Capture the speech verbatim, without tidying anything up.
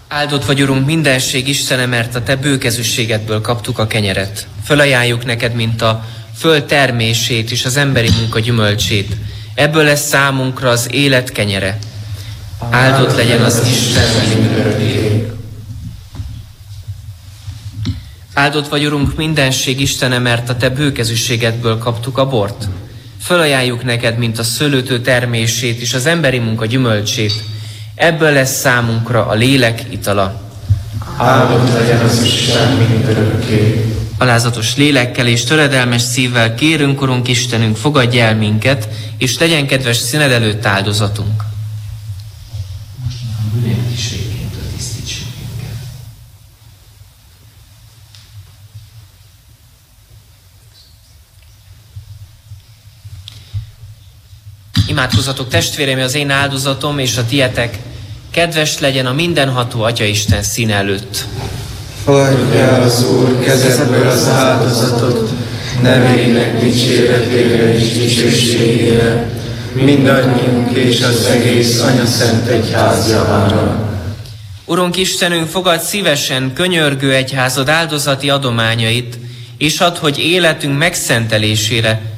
Áldott vagy, Urunk, mindenség Istene, mert a Te bőkezűségedből kaptuk a kenyeret. Fölajánljuk neked, mint a föld termését és az emberi munka gyümölcsét. Ebből lesz számunkra az élet kenyere. Áldott legyen az Isten mindörökké. Áldott vagy, Urunk, mindenség Istene, mert a Te bőkezűségedből kaptuk a bort. Fölajánljuk neked, mint a szőlőtő termését és az emberi munka gyümölcsét. Ebből lesz számunkra a lélek itala. Áldott legyen az Isten mindörökké. Alázatos lélekkel és töredelmes szívvel kérünk, Urunk Istenünk, fogadj el minket, és legyen kedves színed előtt áldozatunk. Most a bűnéltiségéntől tisztíts minket. Imádkozzatok, testvéreim, az én áldozatom és a tietek kedves legyen a mindenható Atyaisten szín előtt. Fogadj el az Úr kezedből az áldozatot, nevének dicséretére és dicsőségére, mindannyiunk és az egész Anyaszent Egyház javára. Urunk Istenünk, fogadd szívesen könyörgő egyházad áldozati adományait, és add, hogy életünk megszentelésére